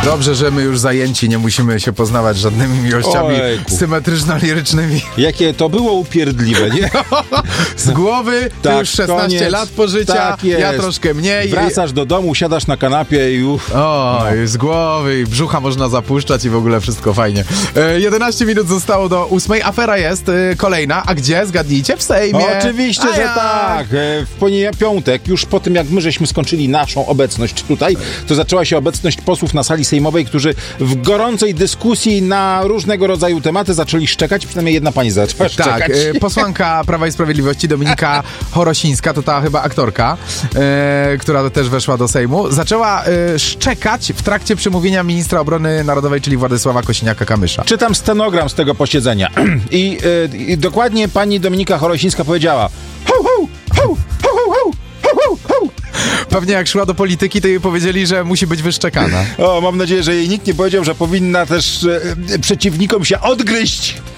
Dobrze, że my już zajęci, nie musimy się poznawać żadnymi miłościami symetryczno-lirycznymi. Jakie to było upierdliwe, nie? Z głowy, ty już 16 koniec. lat pożycia, Tak jest. ja troszkę mniej. Wracasz do domu, siadasz na kanapie i już... Z głowy i brzucha można zapuszczać i w ogóle wszystko fajnie. 11 minut zostało do 8. Afera jest kolejna. A gdzie? Zgadnijcie? W Sejmie. Oczywiście, że tak. W piątek, już po tym jak my żeśmy skończyli naszą obecność tutaj, to zaczęła się obecność posłów na sali sejmowej, którzy w gorącej dyskusji na różnego rodzaju tematy zaczęli szczekać. Przynajmniej jedna pani zaczęła szczekać. Tak, posłanka Prawa i Sprawiedliwości Dominika Chorosińska, to ta chyba aktorka, która też weszła do Sejmu, zaczęła szczekać w trakcie przemówienia ministra obrony narodowej, czyli Władysława Kosiniaka-Kamysza. Czytam stenogram z tego posiedzenia i dokładnie pani Dominika Chorosińska powiedziała: ho, ho, ho, ho, ho, ho, ho, ho. Pewnie jak szła do polityki, to jej powiedzieli, że musi być wyszczekana. Mam nadzieję, że jej nikt nie powiedział, że powinna też przeciwnikom się odgryźć.